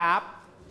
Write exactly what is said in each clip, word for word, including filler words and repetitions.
ครับ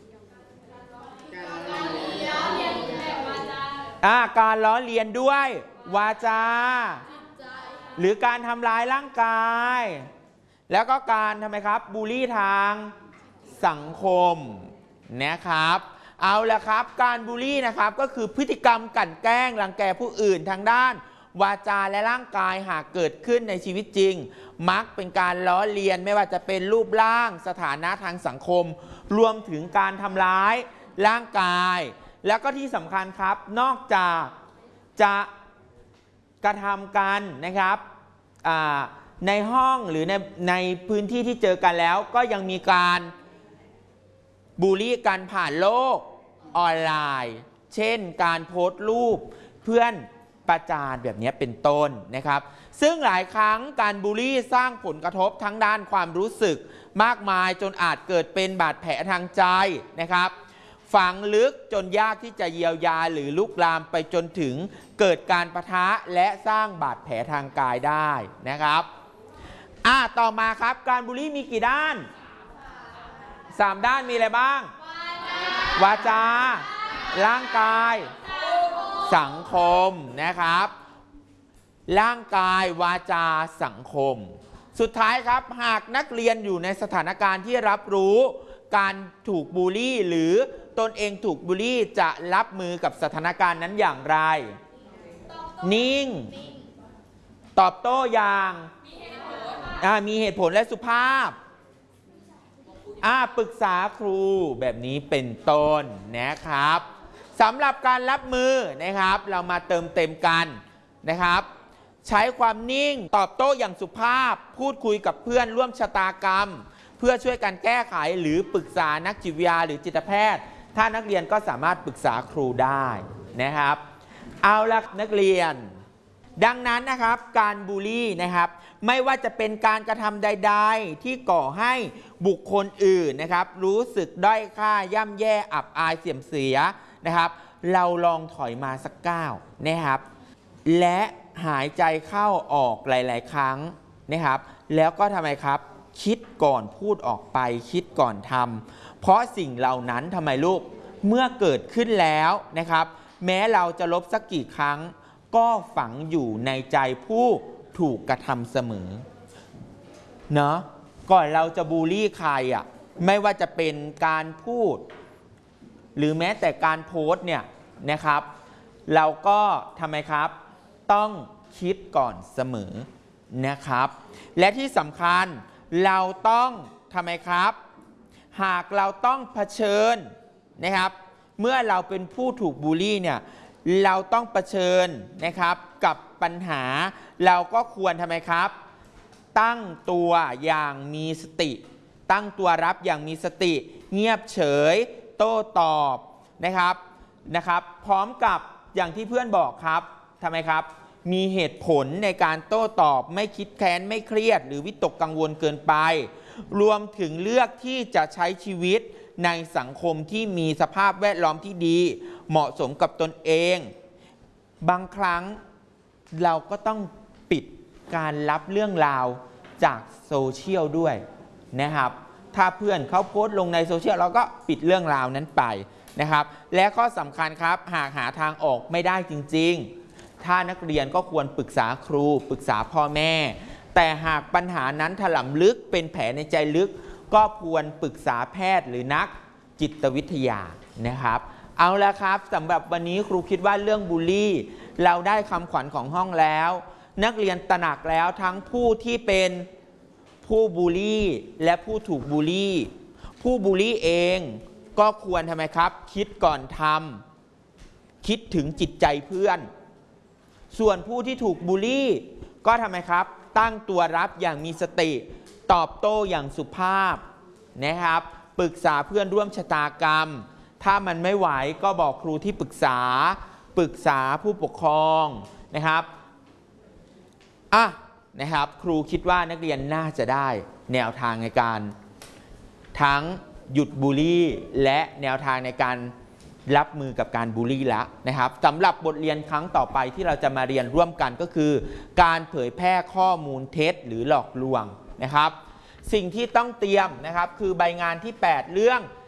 อ่าการล้อเลียนด้วยวาจาหรือการทำร้ายร่างกายแล้วก็การทำไมครับบูลลี่ทางสังคมนะครับเอาละครับการบูลลี่นะครับก็คือพฤติกรรมกลั่นแกล้งรังแกผู้อื่นทางด้านวาจาและร่างกายหากเกิดขึ้นในชีวิตจริงมักเป็นการล้อเลียนไม่ว่าจะเป็นรูปร่างสถานะทางสังคมรวมถึงการทำร้ายร่างกายแล้วก็ที่สำคัญครับนอกจากจะกระทำกันนะครับในห้องหรือในในพื้นที่ที่เจอกันแล้วก็ยังมีการบูลลี่กันผ่านโลกออนไลน์เช่นการโพสต์รูปเพื่อนประจานแบบนี้เป็นต้นนะครับซึ่งหลายครั้งการบูลลี่สร้างผลกระทบทั้งด้านความรู้สึกมากมายจนอาจเกิดเป็นบาดแผลทางใจนะครับฝังลึกจนยากที่จะเยียวยาหรือลุกลามไปจนถึงเกิดการปะทะและสร้างบาดแผลทางกายได้นะครับอ่ะต่อมาครับการบูลลี่มีกี่ด้านสามด้านมีอะไรบ้างวาจาร่างกายสังคมนะครับร่างกายวาจาสังคมสุดท้ายครับหากนักเรียนอยู่ในสถานการณ์ที่รับรู้การถูกบูลลี่หรือตนเองถูกบูลลี่จะรับมือกับสถานการณ์นั้นอย่างไรนิ่งตอบโต้อย่างมีเหตุผลและสุภาพปรึกษาครูแบบนี้เป็นต้นนะครับสำหรับการรับมือนะครับเรามาเติมเต็มกันนะครับใช้ความนิ่งตอบโต้อย่างสุภาพพูดคุยกับเพื่อนร่วมชะตากรรมเพื่อช่วยกันแก้ไขหรือปรึกษานักจิตวิทยาหรือจิตแพทย์ถ้านักเรียนก็สามารถปรึกษาครูได้นะครับเอาละนักเรียนดังนั้นนะครับการบูลลี่นะครับไม่ว่าจะเป็นการกระทำใดๆที่ก่อให้บุคคลอื่นนะครับรู้สึกด้อยค่าย่ำแย่อับอายเสียมเสียนะครับเราลองถอยมาสักก้าวนะครับและหายใจเข้าออกหลายๆครั้งนะครับแล้วก็ทำไมครับคิดก่อนพูดออกไปคิดก่อนทำเพราะสิ่งเหล่านั้นทำไมลูกเมื่อเกิดขึ้นแล้วนะครับแม้เราจะลบสักกี่ครั้งก็ฝังอยู่ในใจผู้ถูกกระทำเสมอเนาะก่อนเราจะบูลลี่ใครอ่ะไม่ว่าจะเป็นการพูดหรือแม้แต่การโพสต์เนี่ยนะครับเราก็ทำไมครับต้องคิดก่อนเสมอนะครับและที่สำคัญเราต้องทำไมครับหากเราต้องเผชิญนะครับเมื่อเราเป็นผู้ถูกบูลลี่เนี่ยเราต้องเผชิญนะครับกับปัญหาเราก็ควรทำไมครับตั้งตัวอย่างมีสติตั้งตัวรับอย่างมีสติเงียบเฉยโต้ตอบนะครับนะครับพร้อมกับอย่างที่เพื่อนบอกครับทำไมครับมีเหตุผลในการโต้ตอบไม่คิดแค้นไม่เครียดหรือวิตกกังวลเกินไปรวมถึงเลือกที่จะใช้ชีวิตในสังคมที่มีสภาพแวดล้อมที่ดีเหมาะสมกับตนเองบางครั้งเราก็ต้องปิดการรับเรื่องราวจากโซเชียลด้วยนะครับถ้าเพื่อนเขาโพสต์ลงในโซเชียลเราก็ปิดเรื่องราวนั้นไปนะครับและข้อสำคัญครับหากหาทางออกไม่ได้จริงๆถ้านักเรียนก็ควรปรึกษาครูปรึกษาพ่อแม่แต่หากปัญหานั้นถล่มลึกเป็นแผลในใจลึกก็ควรปรึกษาแพทย์หรือนักจิตวิทยานะครับเอาละครับสำหรับวันนี้ครูคิดว่าเรื่องบูลลี่เราได้คำขวัญของห้องแล้วนักเรียนตระหนักแล้วทั้งผู้ที่เป็นผู้บูลลี่และผู้ถูกบูลลี่ผู้บูลลี่เองก็ควรทำไมครับคิดก่อนทำคิดถึงจิตใจเพื่อนส่วนผู้ที่ถูกบูลลี่ก็ทำไมครับตั้งตัวรับอย่างมีสติตอบโต้อย่างสุภาพนะครับปรึกษาเพื่อนร่วมชะตากรรมถ้ามันไม่ไหวก็บอกครูที่ปรึกษาปรึกษาผู้ปกครองนะครับอ่ะนะครับครูคิดว่านักเรียนน่าจะได้แนวทางในการทั้งหยุดบูลลี่และแนวทางในการรับมือกับการบูลลี่แล้วนะครับสำหรับบทเรียนครั้งต่อไปที่เราจะมาเรียนร่วมกันก็คือการเผยแพร่ข้อมูลเท็จหรือหลอกลวงนะครับสิ่งที่ต้องเตรียมนะครับคือใบงานที่แปดเรื่อง